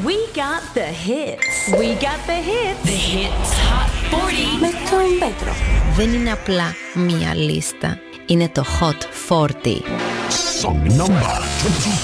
We got the hits. We got the hits. The Hits Hot 40. Με τον Πέτρο. Δεν είναι απλά μία λίστα. Είναι το Hot 40. Song number 22.